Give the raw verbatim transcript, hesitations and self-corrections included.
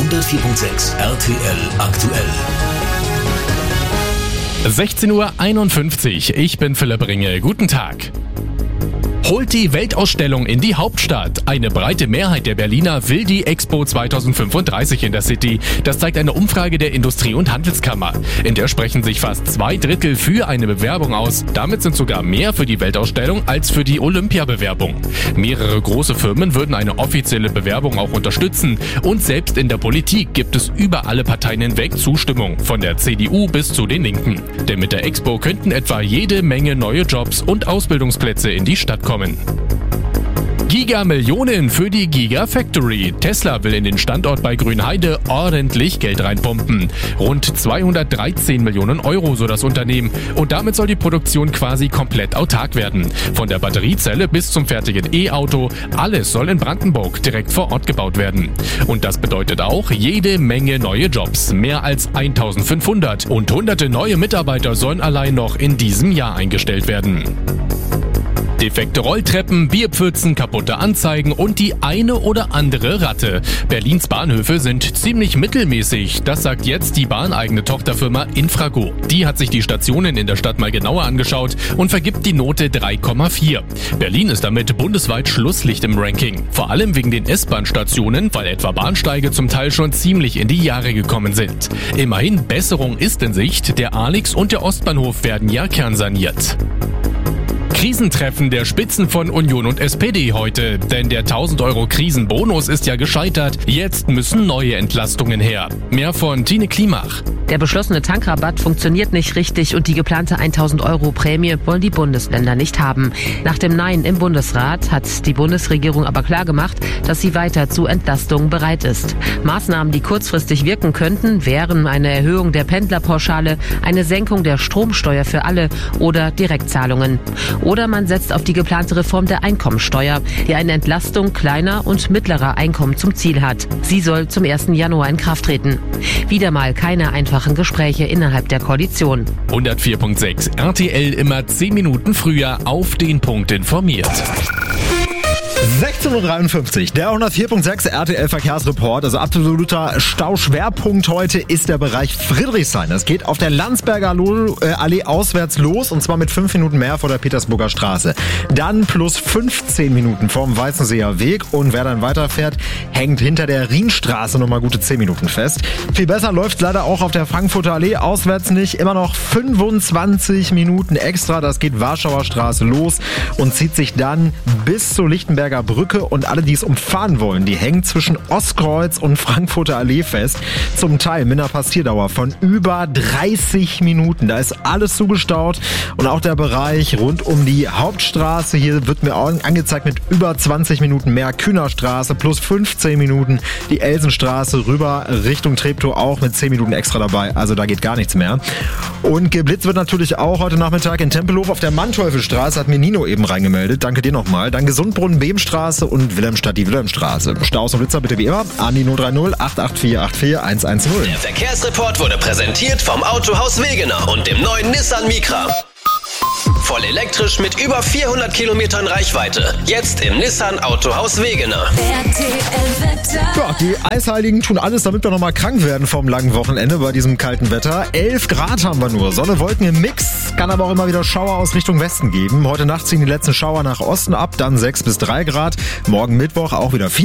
hundertvier Komma sechs R T L aktuell. sechzehn Uhr einundfünfzig, ich bin Philipp Ringe. Guten Tag. Holt die Weltausstellung in die Hauptstadt. Eine breite Mehrheit der Berliner will die Expo zweitausendfünfunddreißig in der City. Das zeigt eine Umfrage der Industrie- und Handelskammer. In der sprechen sich fast zwei Drittel für eine Bewerbung aus. Damit sind sogar mehr für die Weltausstellung als für die Olympiabewerbung. Mehrere große Firmen würden eine offizielle Bewerbung auch unterstützen. Und selbst in der Politik gibt es über alle Parteien hinweg Zustimmung, von der C D U bis zu den Linken. Denn mit der Expo könnten etwa jede Menge neue Jobs und Ausbildungsplätze in die Stadt kommen. Giga-Millionen für die Gigafactory. Tesla will in den Standort bei Grünheide ordentlich Geld reinpumpen. Rund zweihundertdreizehn Millionen Euro, so das Unternehmen. Und damit soll die Produktion quasi komplett autark werden. Von der Batteriezelle bis zum fertigen E-Auto. Alles soll in Brandenburg direkt vor Ort gebaut werden. Und das bedeutet auch jede Menge neue Jobs. Mehr als eintausendfünfhundert. Und hunderte neue Mitarbeiter sollen allein noch in diesem Jahr eingestellt werden. Defekte Rolltreppen, Bierpfützen, kaputte Anzeigen und die eine oder andere Ratte. Berlins Bahnhöfe sind ziemlich mittelmäßig. Das sagt jetzt die bahneigene Tochterfirma Infrago. Die hat sich die Stationen in der Stadt mal genauer angeschaut und vergibt die Note drei Komma vier. Berlin ist damit bundesweit Schlusslicht im Ranking. Vor allem wegen den S-Bahn-Stationen, weil etwa Bahnsteige zum Teil schon ziemlich in die Jahre gekommen sind. Immerhin, Besserung ist in Sicht. Der Alix und der Ostbahnhof werden ja kernsaniert. Krisentreffen der Spitzen von Union und S P D heute, denn der tausend Euro Krisenbonus ist ja gescheitert. Jetzt müssen neue Entlastungen her. Mehr von Tine Klimach. Der beschlossene Tankrabatt funktioniert nicht richtig und die geplante tausend Euro Prämie wollen die Bundesländer nicht haben. Nach dem Nein im Bundesrat hat die Bundesregierung aber klargemacht, dass sie weiter zu Entlastungen bereit ist. Maßnahmen, die kurzfristig wirken könnten, wären eine Erhöhung der Pendlerpauschale, eine Senkung der Stromsteuer für alle oder Direktzahlungen. Oder man setzt auf die geplante Reform der Einkommensteuer, die eine Entlastung kleiner und mittlerer Einkommen zum Ziel hat. Sie soll zum ersten Januar in Kraft treten. Wieder mal keine einfachen Gespräche innerhalb der Koalition. hundertvier Komma sechs R T L immer zehn Minuten früher auf den Punkt informiert. sechzehn Uhr dreiundfünfzig, der hundertvier Komma sechs R T L Verkehrsreport. Also absoluter Stauschwerpunkt heute ist der Bereich Friedrichshain. Es geht auf der Landsberger Allee auswärts los und zwar mit fünf Minuten mehr vor der Petersburger Straße. Dann plus fünfzehn Minuten vorm Weißenseer Weg und wer dann weiterfährt, hängt hinter der Rienstraße nochmal gute zehn Minuten fest. Viel besser läuft es leider auch auf der Frankfurter Allee auswärts nicht. Immer noch fünfundzwanzig Minuten extra. Das geht Warschauer Straße los und zieht sich dann bis zur Lichtenberger Brücke und alle, die es umfahren wollen, die hängen zwischen Ostkreuz und Frankfurter Allee fest. Zum Teil mit einer Passierdauer von über dreißig Minuten. Da ist alles zugestaut und auch der Bereich rund um die Hauptstraße. Hier wird mir auch angezeigt mit über zwanzig Minuten mehr. Kühnerstraße plus fünfzehn Minuten. Die Elsenstraße rüber Richtung Treptow auch mit zehn Minuten extra dabei. Also da geht gar nichts mehr. Und geblitzt wird natürlich auch heute Nachmittag in Tempelhof auf der Manteuffelstraße. Hat mir Nino eben reingemeldet. Danke dir nochmal. Dann Gesundbrunnen, Beemstraße und Wilhelmstadt, die Wilhelmstraße. Staus und Blitzer bitte wie immer an die null drei null acht acht vier acht vier eins eins null. Der Verkehrsreport wurde präsentiert vom Autohaus Wegener und dem neuen Nissan Micra. Voll elektrisch mit über vierhundert Kilometern Reichweite. Jetzt im Nissan Autohaus Wegener. Ja, die Eisheiligen tun alles, damit wir nochmal krank werden vom langen Wochenende bei diesem kalten Wetter. elf Grad haben wir nur. Sonne, Wolken im Mix. Kann aber auch immer wieder Schauer aus Richtung Westen geben. Heute Nacht ziehen die letzten Schauer nach Osten ab. Dann sechs bis drei Grad. Morgen Mittwoch auch wieder vier.